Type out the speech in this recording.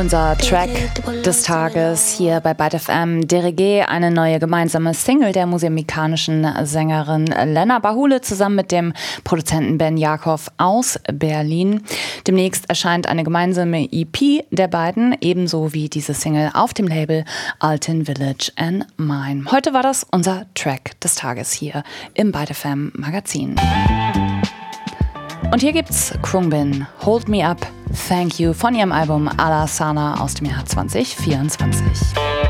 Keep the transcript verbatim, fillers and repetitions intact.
Unser Track des Tages hier bei Byte F M, Derege, eine neue gemeinsame Single der musikalischen Sängerin Lena Bahule zusammen mit dem Produzenten Ben Jakow aus Berlin. Demnächst erscheint eine gemeinsame E P der beiden, ebenso wie diese Single auf dem Label Altin Village and Mine. Heute war das unser Track des Tages hier im Byte F M Magazin. Und hier gibt's Khruangbin, Hold Me Up, Thank You von ihrem Album Ala Sana aus dem Jahr zwanzig vierundzwanzig.